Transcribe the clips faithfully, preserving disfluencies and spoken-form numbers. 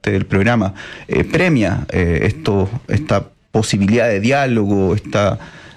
parte del programa, eh, premia eh, esto, esta posibilidad de diálogo, esta,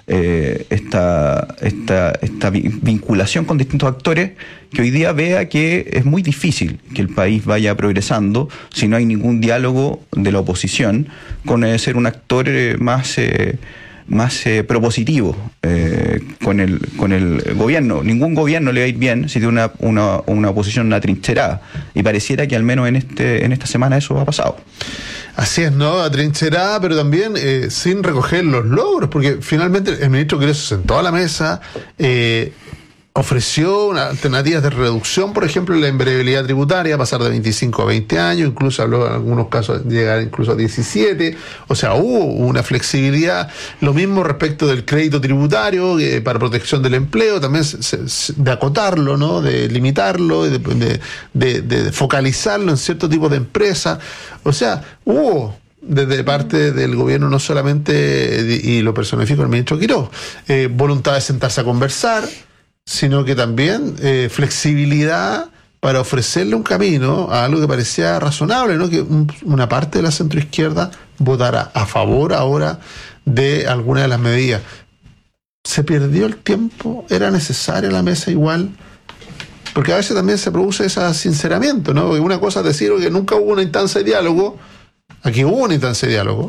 eh, esta, esta, esta vinculación con distintos actores, que hoy día vea que es muy difícil que el país vaya progresando si no hay ningún diálogo de la oposición con eh, ser un actor eh, más... Eh, más eh, propositivo eh, con el con el gobierno. Ningún gobierno le va a ir bien si tiene una, una, una oposición atrincherada, y pareciera que al menos en este en esta semana eso ha pasado. Así es, ¿no? Atrincherada, pero también eh, sin recoger los logros, porque finalmente el ministro Quirós se sentó a la mesa, eh, ofreció una alternativas de reducción, por ejemplo, en la invariabilidad tributaria, pasar de veinticinco a veinte años, incluso habló en algunos casos de llegar incluso a diecisiete, o sea, hubo una flexibilidad. Lo mismo respecto del crédito tributario eh, para protección del empleo, también se, se, de acotarlo, ¿no? De limitarlo, de, de, de, de focalizarlo en cierto tipo de empresas. O sea, hubo desde parte del gobierno, no solamente, y lo personifico el ministro Quirós, eh, voluntad de sentarse a conversar, sino que también eh, flexibilidad para ofrecerle un camino a algo que parecía razonable, ¿no? Que un, una parte de la centroizquierda votara a favor ahora de alguna de las medidas. ¿Se perdió el tiempo? ¿Era necesaria la mesa igual? Porque a veces también se produce ese sinceramiento, ¿no? Porque una cosa es decir que nunca hubo una instancia de diálogo, aquí hubo una instancia de diálogo,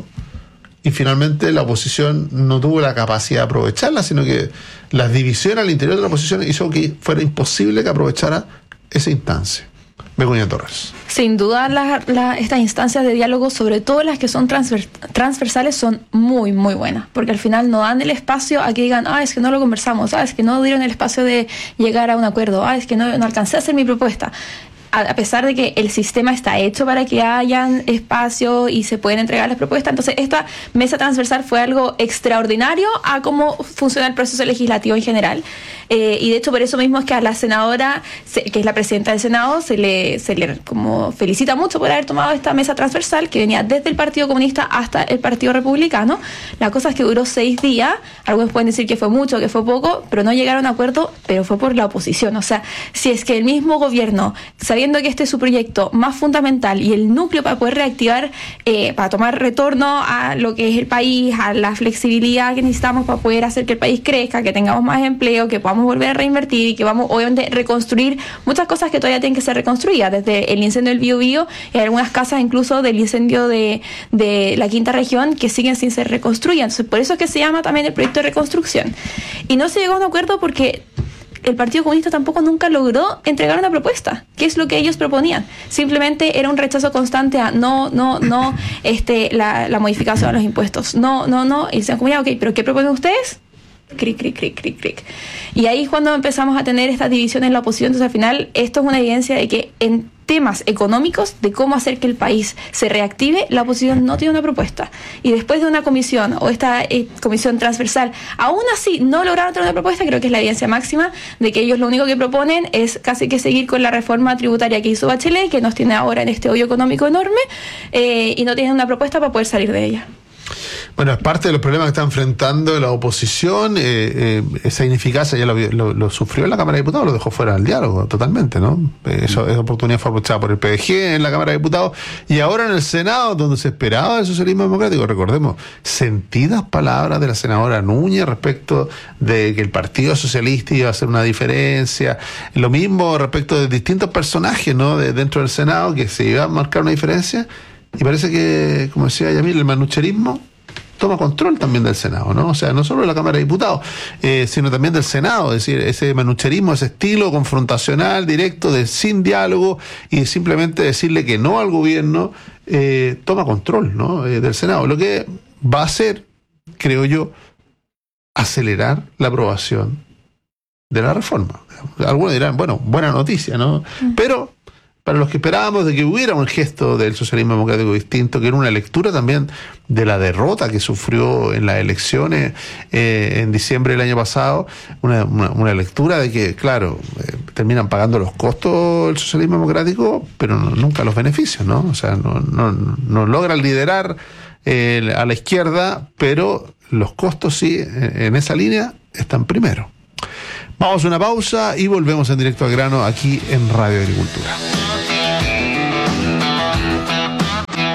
y finalmente la oposición no tuvo la capacidad de aprovecharla, sino que las divisiones al interior de la oposición hizo que fuera imposible que aprovechara esa instancia. Begoña Torres. Sin duda, la, la, estas instancias de diálogo, sobre todo las que son transver, transversales, son muy, muy buenas, porque al final no dan el espacio a que digan, ah, es que no lo conversamos, ah, es que no dieron el espacio de llegar a un acuerdo, ah, es que no, no alcancé a hacer mi propuesta. A pesar de que el sistema está hecho para que hayan espacio y se pueden entregar las propuestas. Entonces, esta mesa transversal fue algo extraordinario a cómo funciona el proceso legislativo en general. Eh, y de hecho, por eso mismo es que a la senadora, que es la presidenta del Senado, se le, se le como felicita mucho por haber tomado esta mesa transversal, que venía desde el Partido Comunista hasta el Partido Republicano. La cosa es que duró seis días. Algunos pueden decir que fue mucho, que fue poco, pero no llegaron a acuerdo, pero fue por la oposición. O sea, si es que el mismo gobierno, sabiendo que este es su proyecto más fundamental y el núcleo para poder reactivar, eh, para tomar retorno a lo que es el país, a la flexibilidad que necesitamos para poder hacer que el país crezca, que tengamos más empleo, que podamos volver a reinvertir y que vamos obviamente reconstruir muchas cosas que todavía tienen que ser reconstruidas, desde el incendio del Bío Bío y algunas casas incluso del incendio de, de la Quinta Región que siguen sin ser reconstruidas. Entonces, por eso es que se llama también el proyecto de reconstrucción. Y no se llegó a un acuerdo porque el Partido Comunista tampoco nunca logró entregar una propuesta, que es lo que ellos proponían. Simplemente era un rechazo constante a no, no, no, este, la, la modificación de los impuestos. No, no, no. Y decían como, ya, ok, ¿pero qué proponen ustedes? Cric, cric, cric, cric, cric. Y ahí es cuando empezamos a tener estas divisiones en la oposición. Entonces, al final, esto es una evidencia de que en temas económicos, de cómo hacer que el país se reactive, la oposición no tiene una propuesta. Y después de una comisión, o esta eh, comisión transversal, aún así no lograron tener una propuesta. Creo que es la evidencia máxima de que ellos lo único que proponen es casi que seguir con la reforma tributaria que hizo Bachelet, que nos tiene ahora en este hoyo económico enorme, eh, y no tienen una propuesta para poder salir de ella. Bueno, es parte de los problemas que está enfrentando la oposición. Eh, eh, esa ineficacia ya lo, lo, lo sufrió en la Cámara de Diputados, lo dejó fuera del diálogo totalmente, ¿no? Eh, eso, esa oportunidad fue aprovechada por el P D G en la Cámara de Diputados y ahora en el Senado, donde se esperaba el socialismo democrático. Recordemos, sentidas palabras de la senadora Núñez respecto de que el Partido Socialista iba a hacer una diferencia. Lo mismo respecto de distintos personajes, ¿no? De, dentro del Senado, que se iba a marcar una diferencia. Y parece que, como decía Yamil, el manucherismo toma control también del Senado, ¿no? O sea, no solo de la Cámara de Diputados, eh, sino también del Senado. Es decir, ese manucherismo, ese estilo confrontacional, directo, de sin diálogo y simplemente decirle que no al gobierno, eh, toma control, ¿no? Eh, del Senado. Lo que va a hacer, creo yo, acelerar la aprobación de la reforma. Algunos dirán, bueno, buena noticia, ¿no? Mm. Pero para los que esperábamos de que hubiera un gesto del socialismo democrático distinto, que era una lectura también de la derrota que sufrió en las elecciones eh, en diciembre del año pasado, una, una, una lectura de que, claro, eh, terminan pagando los costos el socialismo democrático, pero no, nunca los beneficios, ¿no? O sea, no, no, no logran liderar eh, a la izquierda, pero los costos sí, en esa línea, están primero. Vamos a una pausa y volvemos en directo al grano aquí en Radio Agricultura.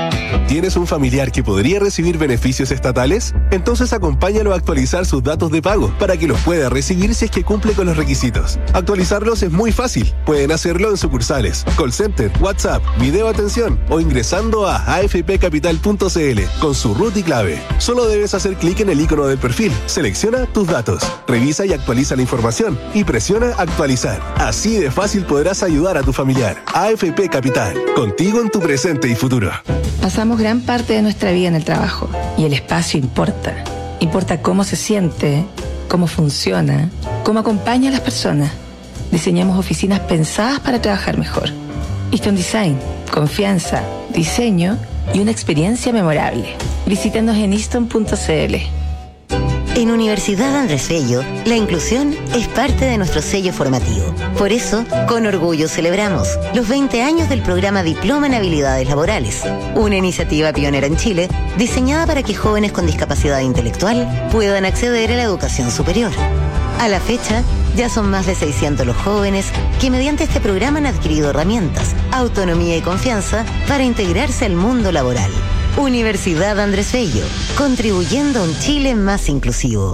¿Tienes un familiar que podría recibir beneficios estatales? Entonces acompáñalo a actualizar sus datos de pago para que los pueda recibir si es que cumple con los requisitos. Actualizarlos es muy fácil. Pueden hacerlo en sucursales, call center, WhatsApp, video atención o ingresando a a f p capital punto c l con su root y clave. Solo debes hacer clic en el icono del perfil, selecciona tus datos, revisa y actualiza la información y presiona actualizar. Así de fácil podrás ayudar a tu familiar. A F P Capital, contigo en tu presente y futuro. Pasamos gran parte de nuestra vida en el trabajo y el espacio importa. Importa cómo se siente, cómo funciona, cómo acompaña a las personas. Diseñamos oficinas pensadas para trabajar mejor. Easton Design, confianza, diseño y una experiencia memorable. Visítanos en easton punto c l. En Universidad Andrés Bello, la inclusión es parte de nuestro sello formativo. Por eso, con orgullo celebramos los veinte años del programa Diploma en Habilidades Laborales, una iniciativa pionera en Chile diseñada para que jóvenes con discapacidad intelectual puedan acceder a la educación superior. A la fecha, ya son más de seiscientos los jóvenes que mediante este programa han adquirido herramientas, autonomía y confianza para integrarse al mundo laboral. Universidad Andrés Bello, contribuyendo a un Chile más inclusivo.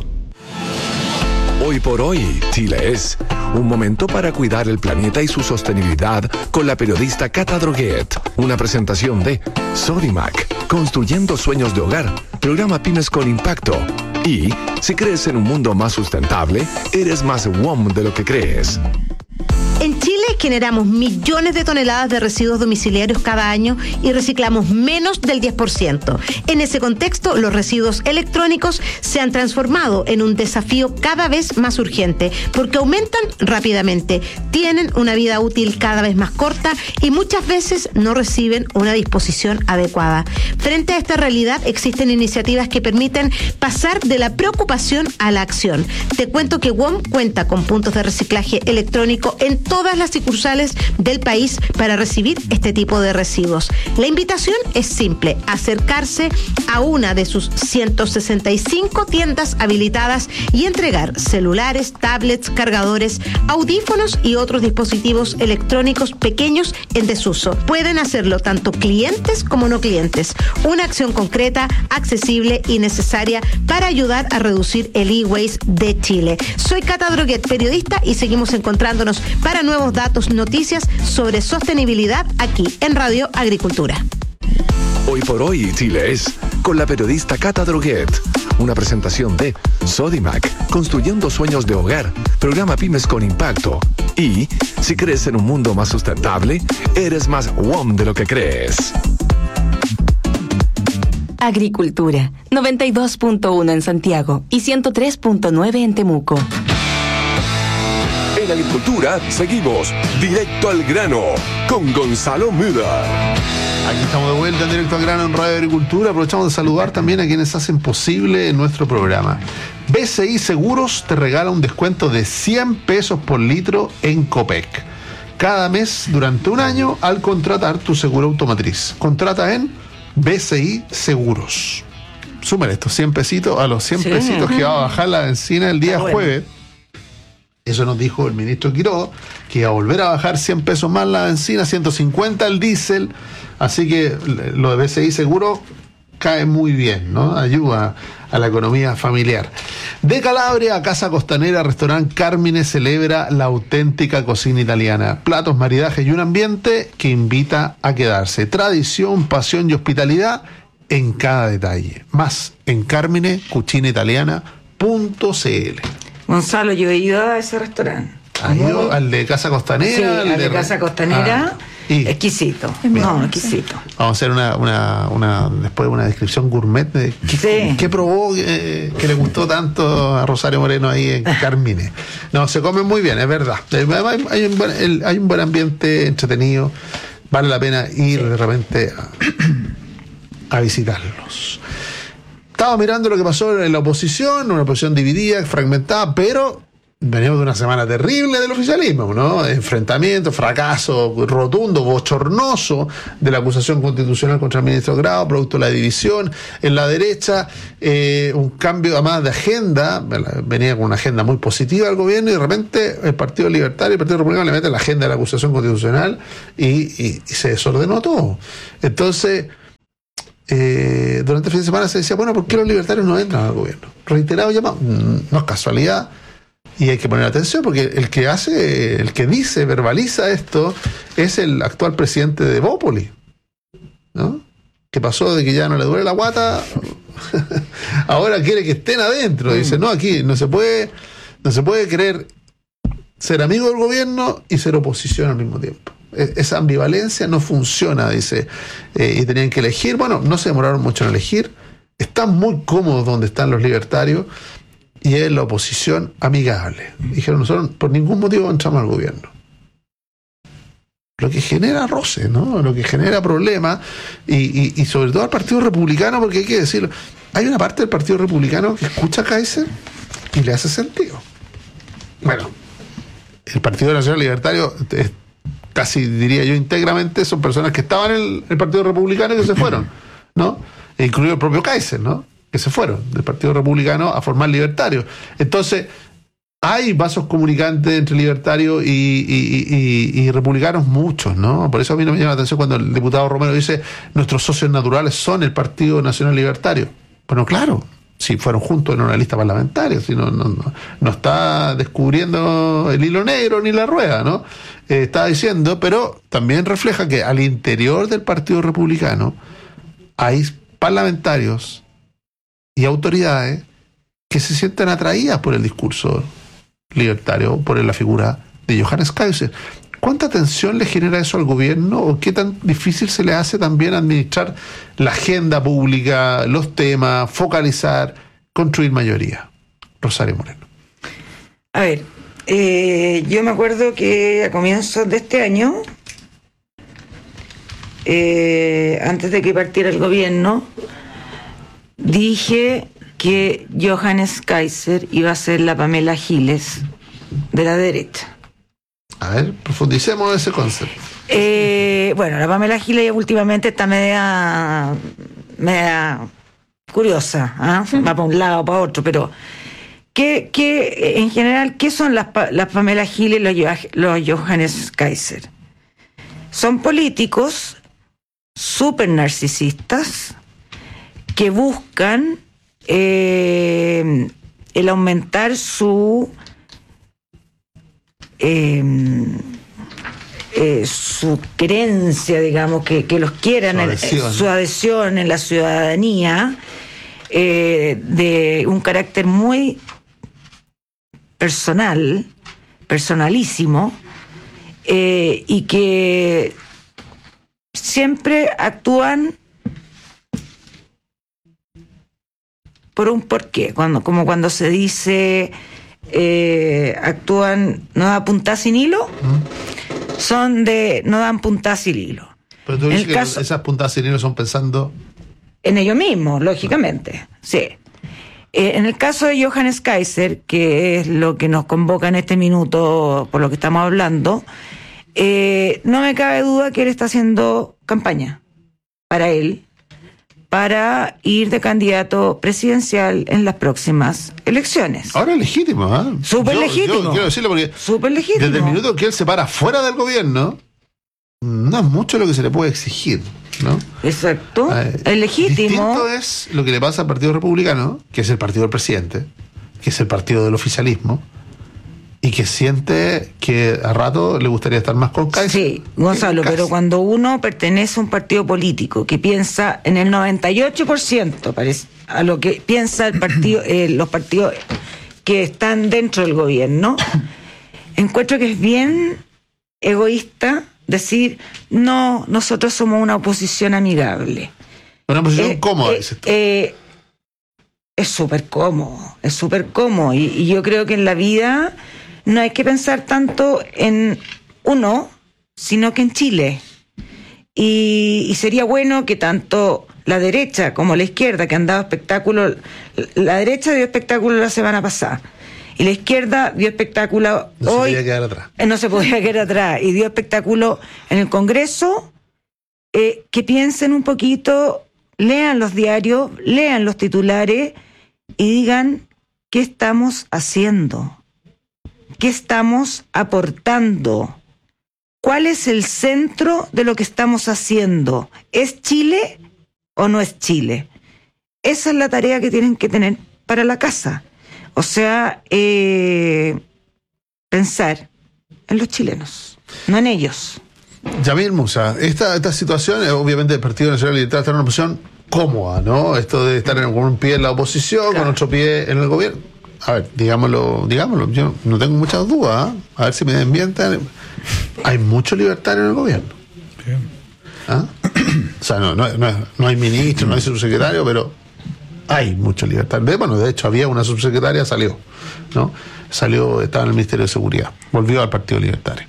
Hoy por hoy, Chile es un momento para cuidar el planeta y su sostenibilidad con la periodista Cata Droguet. Una presentación de Sodimac, construyendo sueños de hogar, programa Pymes con Impacto. Y si crees en un mundo más sustentable, eres más W O M de lo que crees. En Chile generamos millones de toneladas de residuos domiciliarios cada año y reciclamos menos del diez por ciento. En ese contexto, los residuos electrónicos se han transformado en un desafío cada vez más urgente porque aumentan rápidamente, tienen una vida útil cada vez más corta y muchas veces no reciben una disposición adecuada. Frente a esta realidad, existen iniciativas que permiten pasar de la preocupación a la acción. Te cuento que W O M cuenta con puntos de reciclaje electrónico en todas las sucursales del país para recibir este tipo de residuos. La invitación es simple: acercarse a una de sus ciento sesenta y cinco tiendas habilitadas y entregar celulares, tablets, cargadores, audífonos y otros dispositivos electrónicos pequeños en desuso. Pueden hacerlo tanto clientes como no clientes. Una acción concreta, accesible y necesaria para ayudar a reducir el e-waste de Chile. Soy Cata Droguet, periodista, y seguimos encontrándonos para nuevos datos, noticias sobre sostenibilidad aquí en Radio Agricultura. Hoy por hoy, Chile es con la periodista Cata Droguet. Una presentación de Sodimac, construyendo sueños de hogar, programa Pymes con Impacto. Y si crees en un mundo más sustentable, eres más W O M de lo que crees. Agricultura, noventa y dos punto uno en Santiago y ciento tres punto nueve en Temuco. En Agricultura seguimos directo al grano con Gonzalo Müller. Aquí estamos de vuelta en Directo al Grano en Radio Agricultura. Aprovechamos de saludar también a quienes hacen posible nuestro programa. B C I Seguros te regala un descuento de cien pesos por litro en Copec. Cada mes durante un año al contratar tu seguro automotriz. Contrata en B C I Seguros. Súmale estos cien pesitos a los cien sí. pesitos que va a bajar la benzina el día bueno. jueves. Eso nos dijo el ministro Quiroga, que iba a volver a bajar cien pesos más la benzina, ciento cincuenta el diésel. Así que lo de B C I Seguro cae muy bien, ¿no? Ayuda a la economía familiar. De Calabria a Casa Costanera, Restaurante Carmine celebra la auténtica cocina italiana. Platos, maridajes y un ambiente que invita a quedarse. Tradición, pasión y hospitalidad en cada detalle. Más en carmine cucina italiana punto c l. Gonzalo, yo he ido a ese restaurante. ¿Has ido al de Casa Costanera? Sí, al de, de Casa Costanera. Ah, y, exquisito. No, exquisito. Vamos a hacer una, una, una después una descripción gourmet de qué, sí. qué probó eh, que le gustó tanto a Rosario Moreno ahí en Carmine. No, se come muy bien, es verdad. Hay, hay, un, buen, el, hay un buen ambiente entretenido. Vale la pena ir sí. de repente a, a visitarlos. Estaba mirando lo que pasó en la oposición, una oposición dividida, fragmentada, pero venimos de una semana terrible del oficialismo, ¿no? Enfrentamiento, fracaso rotundo, bochornoso de la acusación constitucional contra el ministro Grau, producto de la división en la derecha, eh, un cambio además de agenda, venía con una agenda muy positiva al gobierno y de repente el Partido Libertario y el Partido Republicano le meten la agenda de la acusación constitucional y, y, y se desordenó todo. Entonces, eh, durante el fin de semana se decía, bueno, ¿por qué los libertarios no entran al gobierno? Reiterado llamado, no es casualidad, y hay que poner atención, porque el que hace, el que dice, verbaliza esto, es el actual presidente de Bópoli, ¿no? Que pasó de que ya no le duele la guata, ahora quiere que estén adentro, dice, no, aquí no se puede, no se puede querer ser amigo del gobierno y ser oposición al mismo tiempo. Esa ambivalencia no funciona, dice, eh, y tenían que elegir. Bueno, no se demoraron mucho en elegir, están muy cómodos donde están los libertarios y es la oposición amigable. Dijeron, nosotros por ningún motivo entramos al gobierno. Lo que genera roce, ¿no? Lo que genera problemas, y, y, y sobre todo al Partido Republicano, porque hay que decirlo, hay una parte del Partido Republicano que escucha a Kaiser y le hace sentido. Bueno, el Partido Nacional Libertario es, casi diría yo íntegramente, son personas que estaban en el, el Partido Republicano y que se fueron, ¿no? E incluido el propio Kaiser, ¿no? Que se fueron del Partido Republicano a formar libertarios. Entonces, hay vasos comunicantes entre libertarios y, y, y, y republicanos muchos, ¿no? Por eso a mí no me llama la atención cuando el diputado Romero dice nuestros socios naturales son el Partido Nacional Libertario. Bueno, claro, si fueron juntos en una lista parlamentaria, si no, no, no, no está descubriendo el hilo negro ni la rueda, ¿no? Eh, está diciendo, pero también refleja que al interior del Partido Republicano hay parlamentarios y autoridades que se sienten atraídas por el discurso libertario, por la figura de Johannes Kaiser. ¿Cuánta tensión le genera eso al gobierno o qué tan difícil se le hace también administrar la agenda pública, los temas, focalizar, construir mayoría? Rosario Moreno. A ver, eh, yo me acuerdo que a comienzos de este año, eh, antes de que partiera el gobierno, dije que Johannes Kaiser iba a ser la Pamela Giles de la derecha. A ver, profundicemos ese concepto. Eh, bueno, la Pamela Giles últimamente está media, media curiosa, ¿eh? Va para un lado, para otro, pero ¿qué, qué, en general, qué son las, las Pamela Giles y los, los Johannes Kaiser? Son políticos súper narcisistas que buscan eh, el aumentar su Eh, eh, su creencia, digamos, que, que los quieran, su adhesión, en, su adhesión en la ciudadanía, eh, de un carácter muy personal, personalísimo, eh, y que siempre actúan por un porqué, cuando, como cuando se dice Eh, actúan, no dan puntada sin hilo, ¿Mm? son de, no dan puntada sin hilo. Pero tú dices que caso, esas puntadas sin hilo son pensando en ellos mismos, lógicamente, sí. Eh, en el caso de Johannes Kaiser, que es lo que nos convoca en este minuto, por lo que estamos hablando, eh, no me cabe duda que él está haciendo campaña para él, para ir de candidato presidencial en las próximas elecciones. Ahora es legítimo, ¿eh? Súper legítimo. Yo quiero decirlo porque Súper legítimo. Desde el minuto que él se para fuera del gobierno, no es mucho lo que se le puede exigir, ¿no? Exacto. Eh, es legítimo. Distinto es lo que le pasa al Partido Republicano, que es el partido del presidente, que es el partido del oficialismo, y que siente que a rato le gustaría estar más con Kaiser. Sí, Gonzalo, pero cuando uno pertenece a un partido político que piensa en el noventa y ocho por ciento parece, a lo que piensa el partido, eh, los partidos que están dentro del gobierno, encuentro que es bien egoísta decir, no, nosotros somos una oposición amigable. Una oposición eh, cómoda, eh, dices tú. Eh, es súper cómodo, es súper cómodo, y, y yo creo que en la vida no hay que pensar tanto en uno, sino que en Chile. Y, y sería bueno que tanto la derecha como la izquierda, que han dado espectáculo, la derecha dio espectáculo la semana pasada, y la izquierda dio espectáculo no hoy. Se podía quedar atrás. Eh, no se podía quedar atrás, y dio espectáculo en el Congreso, eh, que piensen un poquito, lean los diarios, lean los titulares, y digan qué estamos haciendo. ¿Qué estamos aportando? ¿Cuál es el centro de lo que estamos haciendo? ¿Es Chile o no es Chile? Esa es la tarea que tienen que tener para la casa. O sea, eh, pensar en los chilenos, no en ellos. Yamil Musa, esta, esta situación, eh, obviamente el Partido Nacional Libertario está en una posición cómoda, ¿no? Esto de estar en, con un pie en la oposición, claro, con otro pie en el gobierno. A ver, digámoslo, digámoslo, yo no tengo muchas dudas, ¿eh? A ver si me desmientan. Hay mucho libertario en el gobierno. ¿Ah? O sea, no, no, no, no hay ministro, no hay subsecretario, pero hay mucho libertario. Bueno, de hecho, había una subsecretaria, salió, ¿no? Salió, estaba en el Ministerio de Seguridad, volvió al Partido Libertario.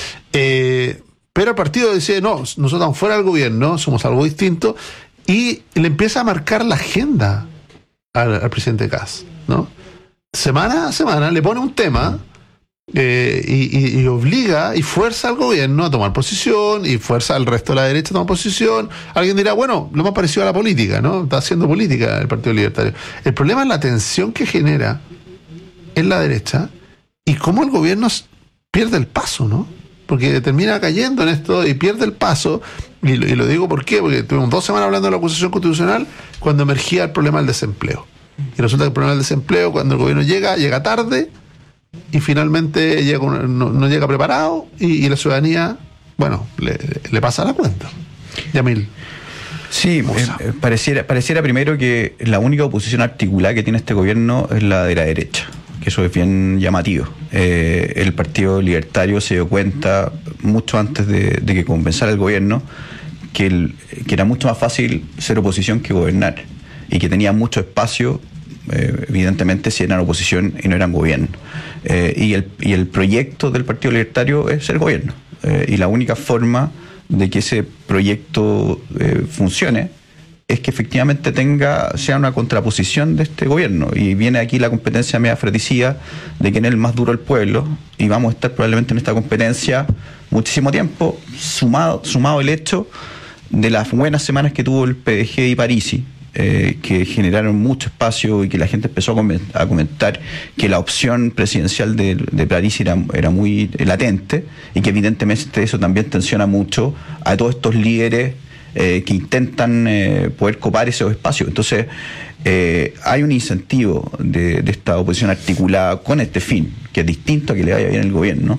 Eh, pero el partido decide, no, nosotros estamos fuera del gobierno, somos algo distinto, y le empieza a marcar la agenda al, al presidente Kast, ¿no? Semana a semana le pone un tema eh, y, y, y obliga y fuerza al gobierno a tomar posición y fuerza al resto de la derecha a tomar posición. Alguien dirá, bueno, lo más parecido a la política, ¿no? Está haciendo política el Partido Libertario. El problema es la tensión que genera en la derecha y cómo el gobierno pierde el paso, ¿no? Porque termina cayendo en esto y pierde el paso. Y lo, y lo digo ¿por qué? Porque tuvimos dos semanas hablando de la acusación constitucional cuando emergía el problema del desempleo. Y resulta que el problema del desempleo, cuando el gobierno llega, llega tarde y finalmente llega, no, no llega preparado y, y la ciudadanía, bueno, le, le pasa la cuenta. Yamil. Sí, eh, pareciera, pareciera primero que la única oposición articulada que tiene este gobierno es la de la derecha, que eso es bien llamativo. Eh, el Partido Libertario se dio cuenta mucho antes de, de que comenzara el gobierno que, el, que era mucho más fácil ser oposición que gobernar, y que tenía mucho espacio, eh, evidentemente, si eran oposición y no eran gobierno. Eh, y, el, y el proyecto del Partido Libertario es el gobierno. Eh, y la única forma de que ese proyecto eh, funcione es que efectivamente tenga, sea una contraposición de este gobierno. Y viene aquí la competencia media fratricida de quién es el más duro del pueblo, y vamos a estar probablemente en esta competencia muchísimo tiempo, sumado, sumado el hecho de las buenas semanas que tuvo el P D G y Parisi, Eh, que generaron mucho espacio y que la gente empezó a comentar que la opción presidencial de, de Parisi era, era muy latente, y que evidentemente eso también tensiona mucho a todos estos líderes eh, que intentan eh, poder copar esos espacios. Entonces eh, hay un incentivo de, de esta oposición articulada con este fin, que es distinto a que le vaya bien el gobierno,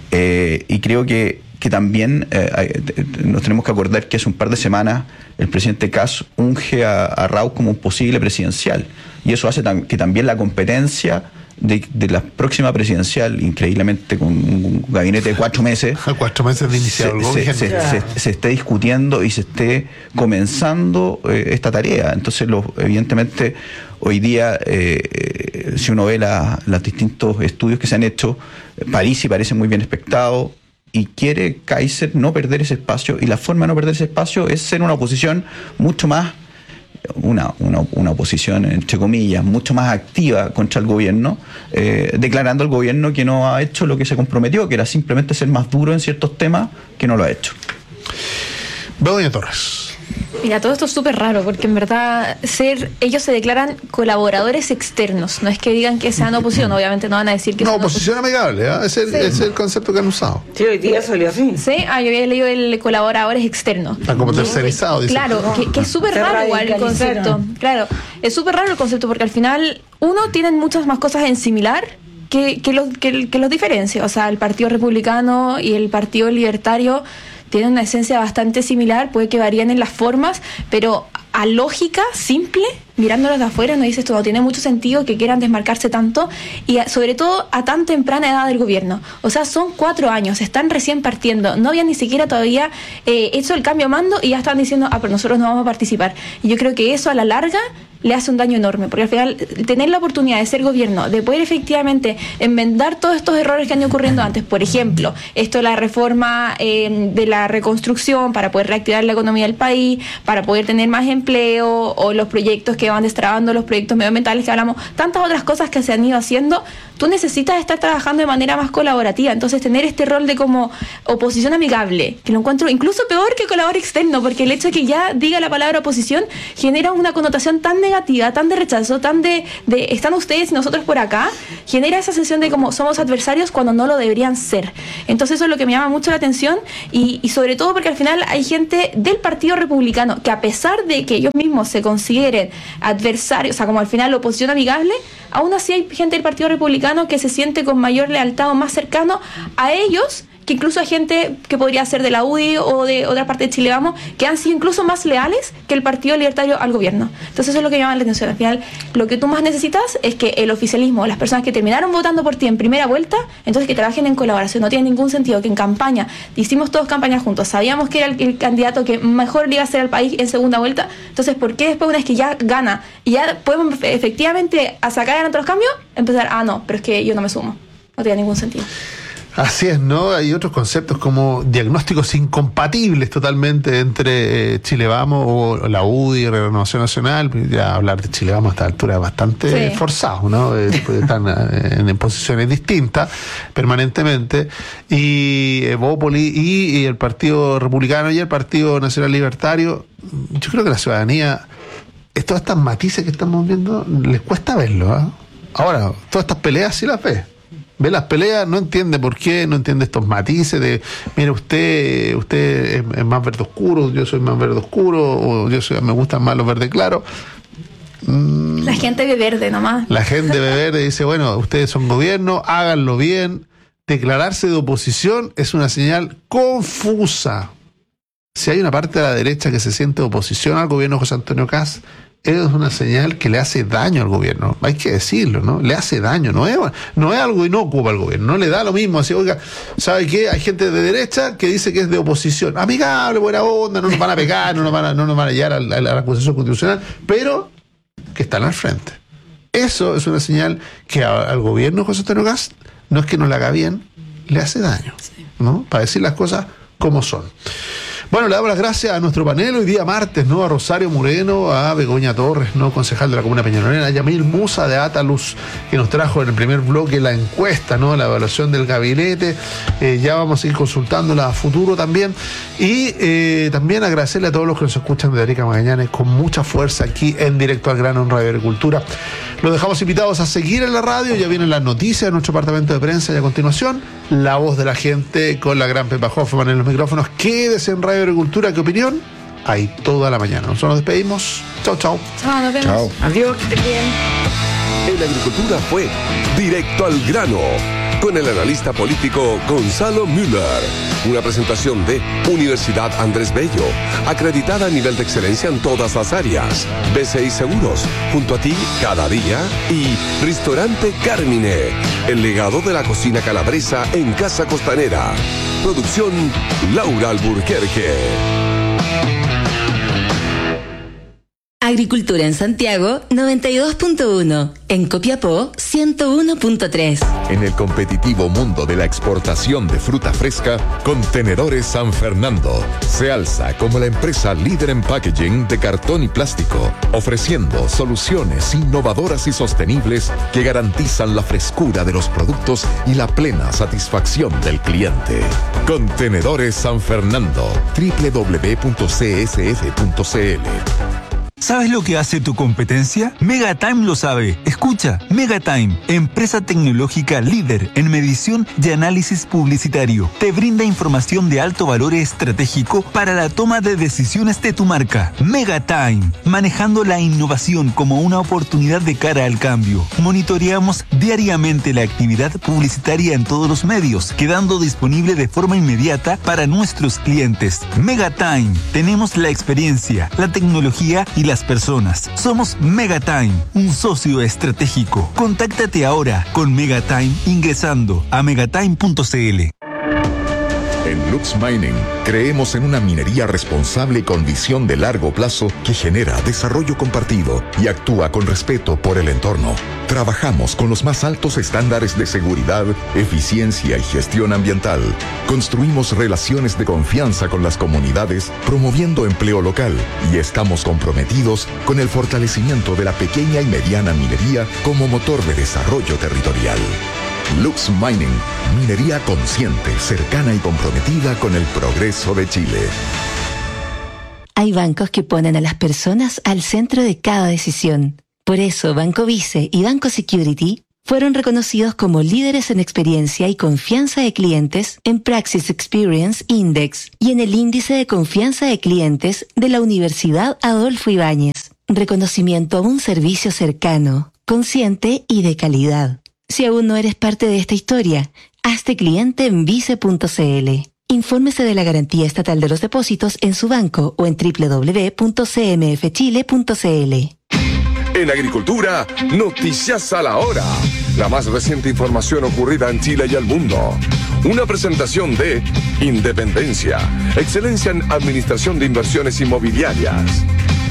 eh, y creo que que también eh, nos tenemos que acordar que hace un par de semanas el presidente Kast unge a, a Raúl como un posible presidencial, y eso hace tam- que también la competencia de, de la próxima presidencial, increíblemente con un gabinete de cuatro meses, cuatro meses de iniciado el se, se, se, se, se esté discutiendo y se esté comenzando eh, esta tarea. Entonces, los, evidentemente, hoy día, eh, si uno ve la, los distintos estudios que se han hecho, Parisi parece muy bien expectado, y quiere Kaiser no perder ese espacio, y la forma de no perder ese espacio es ser una oposición mucho más, una, una, una oposición entre comillas, mucho más activa contra el gobierno, eh, declarando al gobierno que no ha hecho lo que se comprometió, que era simplemente ser más duro en ciertos temas, que no lo ha hecho. Begoña Torres. Mira, todo esto es súper raro, porque en verdad ser ellos se declaran colaboradores externos, no es que digan que sean oposición, obviamente no van a decir que no, sean oposición oposición amigable, ¿eh? es, el, sí. es el concepto que han usado. Sí, hoy día salió así. Sí, ah, yo había leído el colaboradores externos. Está como tercerizado, dice. Claro, que, que es súper raro igual el concepto. Claro, es súper raro el concepto, porque al final, uno, tienen muchas más cosas en similar que, que, los, que, que los diferencia. O sea, el Partido Republicano y el Partido Libertario tienen una esencia bastante similar, puede que varíen en las formas, pero a lógica simple, mirándolos de afuera, nos dice esto no tiene mucho sentido que quieran desmarcarse tanto, y a, sobre todo a tan temprana edad del gobierno. O sea, son cuatro años, están recién partiendo, no habían ni siquiera todavía eh, hecho el cambio a mando y ya están diciendo, ah, pero nosotros no vamos a participar. Y yo creo que eso a la larga le hace un daño enorme, porque al final tener la oportunidad de ser gobierno, de poder efectivamente enmendar todos estos errores que han ido ocurriendo antes, por ejemplo, esto de la reforma eh, de la reconstrucción para poder reactivar la economía del país, para poder tener más empleo, o los proyectos que van destrabando, los proyectos medioambientales que hablamos, tantas otras cosas que se han ido haciendo, tú necesitas estar trabajando de manera más colaborativa. Entonces tener este rol de como oposición amigable, que lo encuentro incluso peor que colaborador externo, porque el hecho de que ya diga la palabra oposición genera una connotación tan negativa negativa, tan de rechazo, tan de, de están ustedes y nosotros por acá, genera esa sensación de como somos adversarios cuando no lo deberían ser. Entonces eso es lo que me llama mucho la atención y, y sobre todo porque al final hay gente del Partido Republicano que, a pesar de que ellos mismos se consideren adversarios, o sea, como al final oposición amigable, aún así hay gente del Partido Republicano que se siente con mayor lealtad o más cercano a ellos, que incluso hay gente que podría ser de la U D I o de otra parte de Chile Vamos, que han sido incluso más leales que el Partido Libertario al gobierno. Entonces eso es lo que llama la atención. Al final, lo que tú más necesitas es que el oficialismo, las personas que terminaron votando por ti en primera vuelta, entonces que trabajen en colaboración. No tiene ningún sentido que en campaña, hicimos todos campañas juntos, sabíamos que era el, el candidato que mejor le iba a hacer al país en segunda vuelta, entonces ¿por qué después, una vez que ya gana y ya podemos efectivamente a sacar adelante los cambios, empezar, ah no, pero es que yo no me sumo? No tiene ningún sentido. Así es, ¿no? Hay otros conceptos como diagnósticos incompatibles totalmente entre eh, Chile Vamos o la U D I y Renovación Nacional. Ya hablar de Chile Vamos a esta altura es bastante sí. forzado, ¿no? Eh, están en, en posiciones distintas permanentemente. Y Evópoli y, y el Partido Republicano y el Partido Nacional Libertario, yo creo que la ciudadanía, todas estas matices que estamos viendo, les cuesta verlo, ¿eh? Ahora, todas estas peleas sí las ve. Ve las peleas, no entiende por qué, no entiende estos matices de, mire, usted usted es, es más verde oscuro, yo soy más verde oscuro, o yo soy, me gustan más los verdes claros. Mm, la gente ve verde nomás. La gente ve verde y dice, bueno, ustedes son gobierno, háganlo bien. Declararse de oposición es una señal confusa. Si hay una parte de la derecha que se siente oposición al gobierno de José Antonio Kast, es una señal que le hace daño al gobierno, hay que decirlo, ¿no? Le hace daño, no es, no es algo inocuo para el gobierno, no le da lo mismo, así, oiga, ¿sabe qué? Hay gente de derecha que dice que es de oposición, amigable, buena onda, no nos van a pegar, no nos van a, no nos van a llegar a la, a la acusación constitucional, pero que están al frente. Eso es una señal que a, al gobierno de José Antonio Kast, no es que no le haga bien, le hace daño, ¿no? Para decir las cosas como son. Bueno, le damos las gracias a nuestro panel hoy día martes, ¿no? A Rosario Moreno, a Begoña Torres, ¿no? Concejal de la Comuna Peñalolena, a Yamil Musa de Ataluz, que nos trajo en el primer bloque la encuesta, ¿no? La evaluación del gabinete. Eh, ya vamos a ir consultándola a futuro también. Y eh, también agradecerle a todos los que nos escuchan de Arica Magallanes con mucha fuerza aquí en Directo al Grano en Radio Agricultura. Los dejamos invitados a seguir en la radio. Ya vienen las noticias de nuestro departamento de prensa y a continuación, la voz de la gente con la gran Pepa Hoffman en los micrófonos. Quédese en Radio Agricultura, ¿qué opinión? Hay toda la mañana. Nosotros nos despedimos. Chao, chao. Chao, nos vemos. Chao. Adiós, que estén bien. En la agricultura fue Directo al Grano, con el analista político Gonzalo Müller. Una presentación de Universidad Andrés Bello, acreditada a nivel de excelencia en todas las áreas. B C I Seguros, junto a ti cada día. Y Restaurante Carmine, el legado de la cocina calabresa en Casa Costanera. Producción Laura Alburquerque. Agricultura en Santiago noventa y dos punto uno, en Copiapó ciento uno punto tres. En el competitivo mundo de la exportación de fruta fresca, Contenedores San Fernando se alza como la empresa líder en packaging de cartón y plástico, ofreciendo soluciones innovadoras y sostenibles que garantizan la frescura de los productos y la plena satisfacción del cliente. Contenedores San Fernando, doble u doble u doble u punto c s f punto c l. ¿Sabes lo que hace tu competencia? Megatime lo sabe. Escucha, Megatime, empresa tecnológica líder en medición y análisis publicitario. Te brinda información de alto valor estratégico para la toma de decisiones de tu marca. Megatime, manejando la innovación como una oportunidad de cara al cambio. Monitoreamos diariamente la actividad publicitaria en todos los medios, quedando disponible de forma inmediata para nuestros clientes. Megatime, tenemos la experiencia, la tecnología y la las personas. Somos Megatime, un socio estratégico. Contáctate ahora con Megatime ingresando a megatime punto c l. En Lux Mining creemos en una minería responsable y con visión de largo plazo que genera desarrollo compartido y actúa con respeto por el entorno. Trabajamos con los más altos estándares de seguridad, eficiencia y gestión ambiental. Construimos relaciones de confianza con las comunidades, promoviendo empleo local, y estamos comprometidos con el fortalecimiento de la pequeña y mediana minería como motor de desarrollo territorial. Lux Mining, minería consciente, cercana y comprometida con el progreso de Chile. Hay bancos que ponen a las personas al centro de cada decisión. Por eso, Banco Vice y Banco Security fueron reconocidos como líderes en experiencia y confianza de clientes en Praxis Experience Index y en el índice de confianza de clientes de la Universidad Adolfo Ibáñez. Reconocimiento a un servicio cercano, consciente y de calidad. Si aún no eres parte de esta historia, hazte cliente en vice punto c l. Infórmese de la garantía estatal de los depósitos en su banco o en doble u doble u doble u punto c m f chile punto c l. En Agricultura, noticias a la hora. La más reciente información ocurrida en Chile y el mundo. Una presentación de Independencia, excelencia en administración de inversiones inmobiliarias.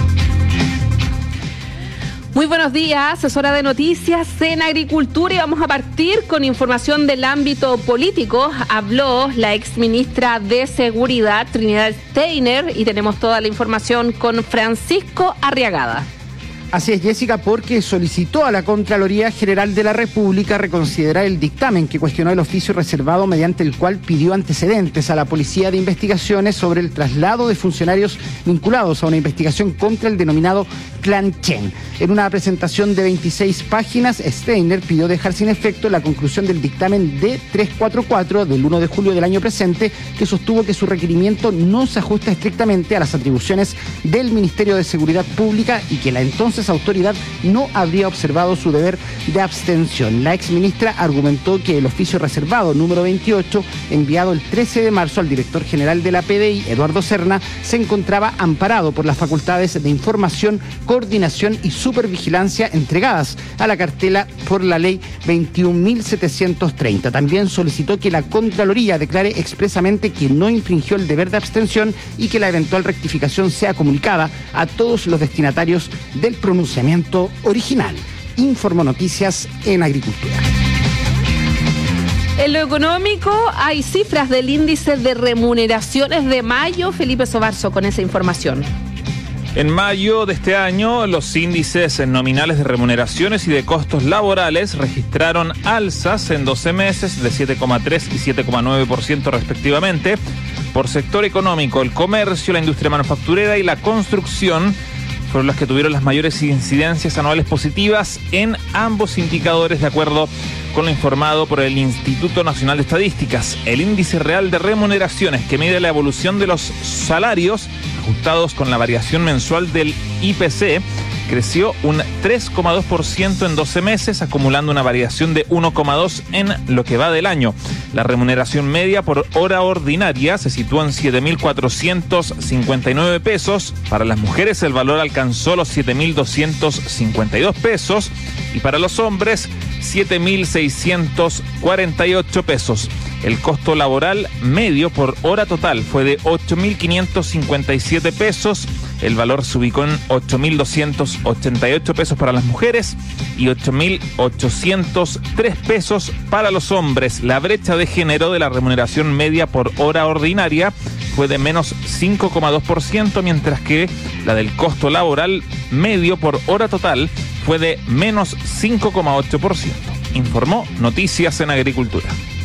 Muy buenos días, es hora de noticias en Agricultura y vamos a partir con información del ámbito político. Habló la exministra de Seguridad, Trinidad Steiner, y tenemos toda la información con Francisco Arriagada. Así es, Jessica, porque solicitó a la Contraloría General de la República reconsiderar el dictamen que cuestionó el oficio reservado mediante el cual pidió antecedentes a la Policía de Investigaciones sobre el traslado de funcionarios vinculados a una investigación contra el denominado Clan Chen. En una presentación de veintiséis páginas, Steiner pidió dejar sin efecto la conclusión del dictamen D trescientos cuarenta y cuatro del uno de julio del año presente, que sostuvo que su requerimiento no se ajusta estrictamente a las atribuciones del Ministerio de Seguridad Pública y que la entonces autoridad no habría observado su deber de abstención. La exministra argumentó que el oficio reservado número veintiocho, enviado el trece de marzo al director general de la P D I, Eduardo Serna, se encontraba amparado por las facultades de información, coordinación y supervigilancia entregadas a la cartela por la ley veintiún mil setecientos treinta. También solicitó que la Contraloría declare expresamente que no infringió el deber de abstención y que la eventual rectificación sea comunicada a todos los destinatarios del pronunciamiento original. Informó Noticias en Agricultura. En lo económico hay cifras del índice de remuneraciones de mayo. Felipe Sobarzo con esa información. En mayo de este año, los índices nominales de remuneraciones y de costos laborales registraron alzas en doce meses de siete coma tres y siete coma nueve por ciento respectivamente. Por sector económico, el comercio, la industria manufacturera y la construcción fueron las que tuvieron las mayores incidencias anuales positivas en ambos indicadores, de acuerdo con lo informado por el Instituto Nacional de Estadísticas. El índice real de remuneraciones, que mide la evolución de los salarios ajustados con la variación mensual del I P C, creció un tres coma dos por ciento en doce meses, acumulando una variación de uno coma dos por ciento en lo que va del año. La remuneración media por hora ordinaria se situó en siete mil cuatrocientos cincuenta y nueve pesos. Para las mujeres el valor alcanzó los siete mil doscientos cincuenta y dos pesos y para los hombres siete mil seiscientos cuarenta y ocho pesos. El costo laboral medio por hora total fue de ocho mil quinientos cincuenta y siete pesos. El valor se ubicó en ocho mil doscientos ochenta y ocho pesos para las mujeres y ocho mil ochocientos tres pesos para los hombres. La brecha de género de la remuneración media por hora ordinaria fue de menos cinco coma dos por ciento, mientras que la del costo laboral medio por hora total fue de menos cinco coma ocho por ciento. Informó Noticias en Agricultura.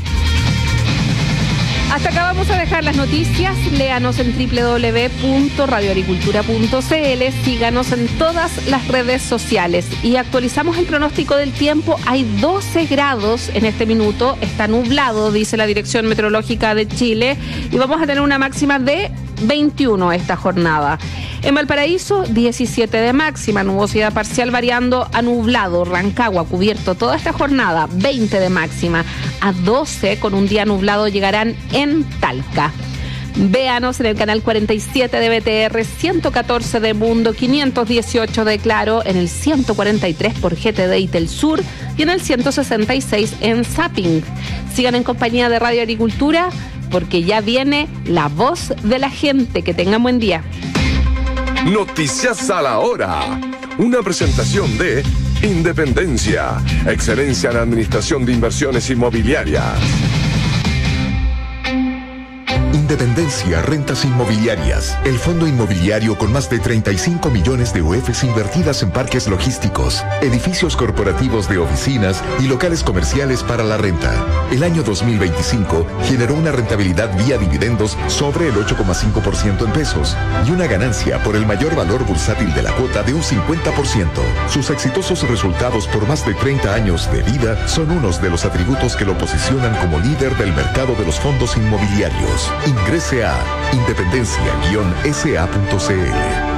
Hasta acá vamos a dejar las noticias. Léanos en doble u doble u doble u punto radio agricultura punto c l. Síganos en todas las redes sociales. Y actualizamos el pronóstico del tiempo. Hay doce grados en este minuto. Está nublado, dice la Dirección Meteorológica de Chile. Y vamos a tener una máxima de veintiuno esta jornada. En Valparaíso, diecisiete de máxima, nubosidad parcial variando a nublado. Rancagua cubierto toda esta jornada, veinte de máxima. A doce con un día nublado llegarán en Talca. Véanos en el canal cuarenta y siete de B T R, ciento catorce de Mundo, quinientos dieciocho de Claro, en el ciento cuarenta y tres por G T D y Telsur y en el ciento sesenta y seis en Zapping. Sigan en compañía de Radio Agricultura porque ya viene la voz de la gente. Que tengan buen día. Noticias a la hora. Una presentación de Independencia, excelencia en administración de inversiones inmobiliarias. Independencia Rentas Inmobiliarias, el fondo inmobiliario con más de treinta y cinco millones de U Fs invertidas en parques logísticos, edificios corporativos de oficinas y locales comerciales para la renta. El año dos mil veinticinco generó una rentabilidad vía dividendos sobre el ocho coma cinco por ciento en pesos y una ganancia por el mayor valor bursátil de la cuota de un cincuenta por ciento. Sus exitosos resultados por más de treinta años de vida son unos de los atributos que lo posicionan como líder del mercado de los fondos inmobiliarios. Ingrese a independencia guion s a punto c l.